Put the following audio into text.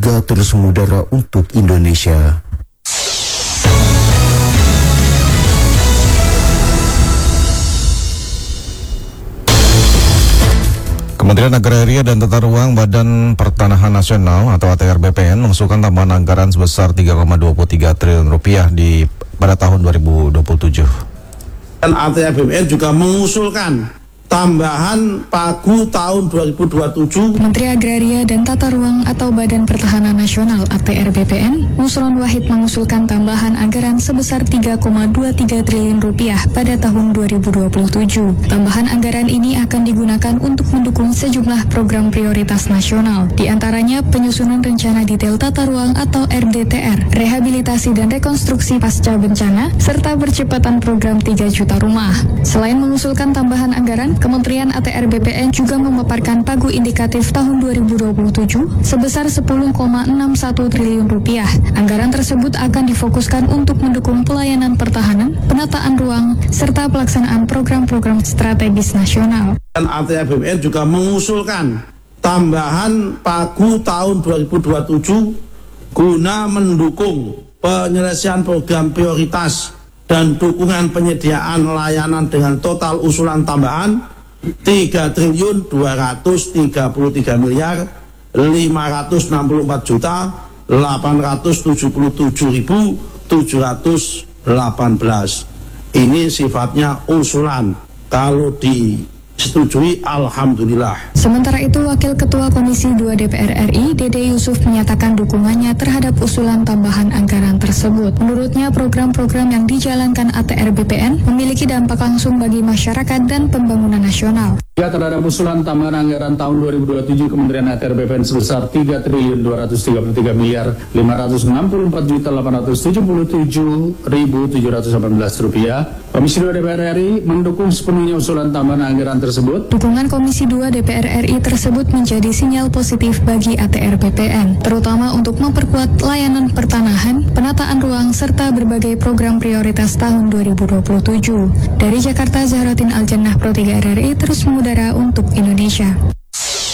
terus mengudara untuk Indonesia. Kementerian Agraria dan Tata Ruang Badan Pertanahan Nasional atau ATR BPN mengusulkan tambahan anggaran sebesar 3,23 triliun rupiah pada tahun 2027. Dan ATR BPN juga mengusulkan tambahan pagu tahun 2027. Menteri Agraria dan Tata Ruang atau Badan Pertahanan Nasional ATR BPN, Nusron Wahid mengusulkan tambahan anggaran sebesar 3,23 triliun rupiah pada tahun 2027. Tambahan anggaran ini akan digunakan untuk mendukung sejumlah program prioritas nasional, di antaranya penyusunan rencana detail tata ruang atau RDTR, rehabilitasi dan rekonstruksi pasca bencana, serta percepatan program 3 juta rumah. Selain mengusulkan tambahan anggaran, Kementerian ATR BPN juga memaparkan pagu indikatif tahun 2027 sebesar 10,61 triliun rupiah. Anggaran tersebut akan difokuskan untuk mendukung pelayanan pertahanan, penataan ruang, serta pelaksanaan program-program strategis nasional. Dan ATR BPN juga mengusulkan tambahan pagu tahun 2027 guna mendukung penyelesaian program prioritas dan dukungan penyediaan layanan dengan total usulan tambahan 3.233 miliar 564 juta 877.718. Ini sifatnya usulan. Kalau disetujui, alhamdulillah. Sementara itu, Wakil Ketua Komisi 2 DPR RI, Dede Yusuf, menyatakan dukungannya terhadap usulan tambahan anggaran tersebut. Menurutnya, program-program yang dijalankan ATR BPN memiliki dampak langsung bagi masyarakat dan pembangunan nasional. Terhadap usulan tambahan anggaran tahun 2027 Kementerian ATR BPN sebesar 3.233 miliar 564 juta 877.718 rupiah. Komisi 2 DPR RI mendukung sepenuhnya usulan tambahan anggaran tersebut. Dukungan Komisi 2 DPR RI tersebut menjadi sinyal positif bagi ATR BPN, terutama untuk memperkuat layanan pertanahan, penataan ruang, serta berbagai program prioritas tahun 2027. Dari Jakarta, Zahrotin Aljannah, Pro 3 RRI terus mengudara untuk Indonesia.